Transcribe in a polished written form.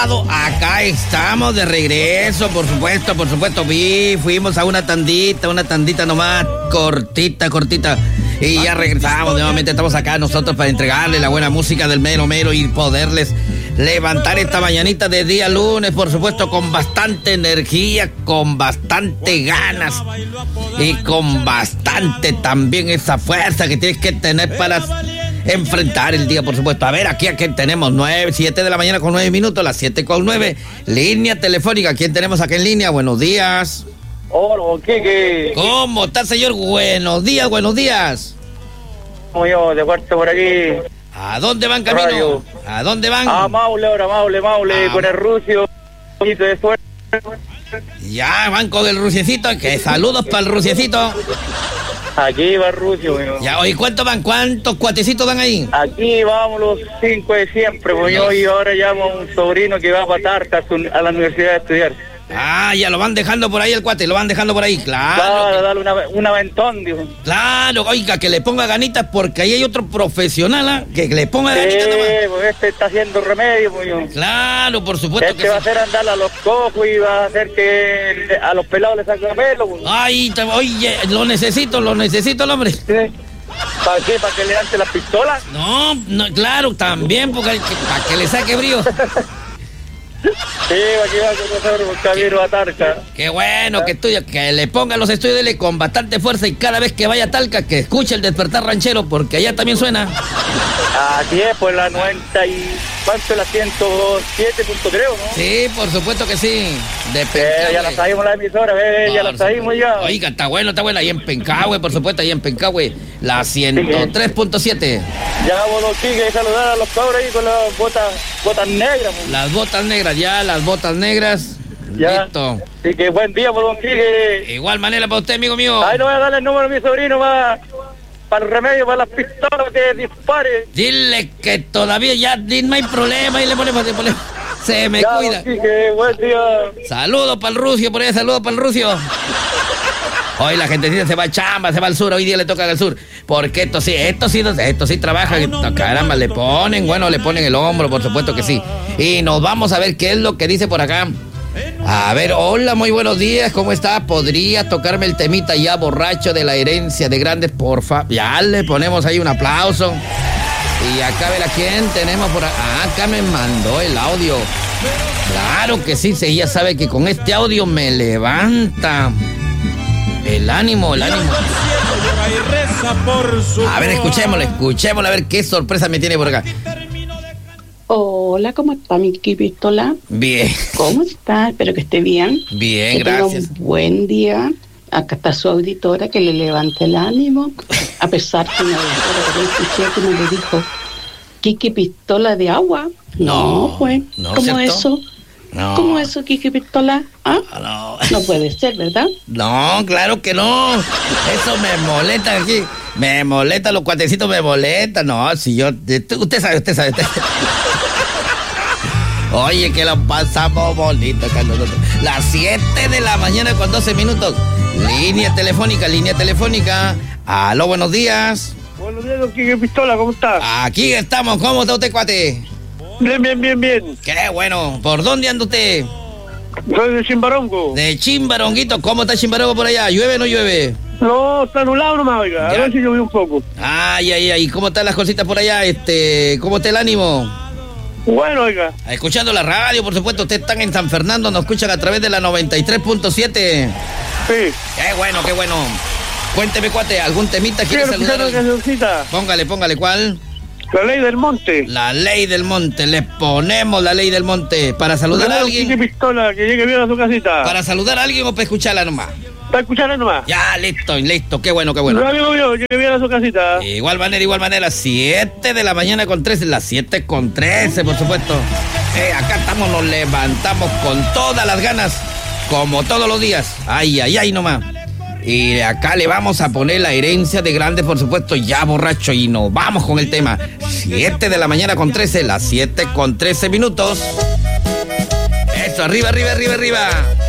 sábado, acá estamos de regreso, por supuesto. Fuimos a una tandita nomás, cortita. Y ya regresamos, nuevamente estamos acá nosotros para entregarle la buena música del mero y poderles levantar esta mañanita de día lunes, por supuesto, con bastante energía, con bastante ganas y con bastante también esa fuerza que tienes que tener para enfrentar el día, por supuesto. A ver, aquí tenemos 7 de la mañana con 9 minutos, las 7:09, línea telefónica. ¿Quién tenemos aquí en línea? Buenos días. Hola, ¿qué? ¿Cómo está, señor? Buenos días. Como yo, de cuarto por aquí. ¿A dónde van camino? Radio. ¿A dónde van? A Maule, con el Rucio. Un poquito de suerte. Ya, van con el Ruciecito, que saludos para el Ruciecito. Aquí va el Rucio, mío. Ya, oye, ¿cuántos cuatecitos van ahí? Aquí vamos los 5 de siempre, pues yo y ahora llamo a un sobrino que va a Patarca a la universidad a estudiar. Ah, ya lo van dejando por ahí el cuate, claro. Claro, dale un aventón, dijo. Claro, oiga, que le ponga ganitas porque ahí hay otro profesional, que le ponga ganitas nomás. Pues este está haciendo remedio, pues yo. Claro, por supuesto que va a hacer andar a los cojos y va a hacer que a los pelados le saque pelo, pues. Ay, oye, lo necesito el hombre. ¿Sí? ¿Para qué? ¿Para que le lance las pistolas? No, claro, también, para que le saque brío. Sí, aquí va con nosotros, Camilo a Talca. Qué bueno que estudia, que le ponga los estudios dele con bastante fuerza y cada vez que vaya a Talca que escuche el despertar ranchero porque allá también suena. Así es, pues la 90 y... ¿Cuánto? La 107 punto, creo, ¿no? Sí, por supuesto que sí. De ya la sabemos la emisora, ya la sabemos ya. Oiga, está bueno. Ahí en Pencahue, por supuesto, la 103.7. Ya, vos, don Quique, saludar a los cabros ahí con las botas negras. Pues. Las botas negras. Ya. Listo. Así que buen día, don Quique. Igual manera para usted, amigo mío. Ahí no voy a darle el número a mi sobrino para el remedio, para las pistolas que dispare. Dile que todavía ya no hay problema y le ponemos. Se me ya, cuida. Quique, buen día. Saludos para el Rucio, por ahí, Hoy la gente se va a chamba, se va al sur, hoy día le toca al sur. Porque esto sí trabaja. Caramba, le ponen el hombro, por supuesto que sí. Y nos vamos a ver qué es lo que dice por acá. A ver, hola, muy buenos días, ¿cómo está? ¿Podría tocarme el temita ya borracho de la herencia de grandes, porfa? Ya le ponemos ahí un aplauso. Y acá, a ver a quién tenemos por acá. Acá me mandó el audio. Claro que sí, ella sabe que con este audio me levanta el ánimo. A ver, escuchémosle, a ver qué sorpresa me tiene por acá. Hola, ¿cómo está mi Pistola? Bien. ¿Cómo está? Espero que esté bien. Bien, que gracias. Tenga un buen día. Acá está su auditora que le levante el ánimo. A pesar que una auditora que me le dijo, Kiki Pistola de agua. No, pues. No, ¿Cómo ¿cierto? eso? No. ¿Cómo eso, Kiki Pistola? ¿Ah? No puede ser, ¿verdad? No, claro que no. Eso me molesta aquí. Me molesta, los cuatecitos me molestan. No, si yo... Usted sabe. Oye, que lo pasamos bonito acá nosotros. Las 7 de la mañana con 12 minutos. Línea telefónica. Aló, buenos días. Buenos días, don Quique Pistola, ¿cómo está? Aquí estamos. ¿Cómo está usted, cuate? Bien. Qué bueno. ¿Por dónde anda usted? Soy de Chimbarongo. De Chimbaronguito. ¿Cómo está Chimbarongo por allá? ¿Llueve o no llueve? No, está anulado nomás, oiga. A ver si llovió un poco. Ay. ¿Cómo están las cositas por allá? ¿Cómo está el ánimo? Bueno, oiga. Escuchando la radio, por supuesto. Ustedes están en San Fernando, nos escuchan a través de la 93.7. Sí. Qué bueno. Cuénteme, cuate, ¿algún temita quiere saludar? Póngale, ¿cuál? La ley del monte. La ley del monte, le ponemos la ley del monte. ¿Para saludar a alguien? Quique Pistola, que llegue bien a su casita. ¿Para saludar a alguien o para escucharla nomás? ¿Para escucharla nomás? Ya, listo, qué bueno. Un amigo mío, llegue bien a su casita. Igual manera, 7 de la mañana con 13, las 7 con 13, por supuesto. Acá estamos, nos levantamos con todas las ganas, como todos los días. Ay, nomás. Y acá le vamos a poner la herencia de grandes, por supuesto, ya borracho. Y nos vamos con el tema. 7 de la mañana con 13, las 7 con 13 minutos. Eso, arriba.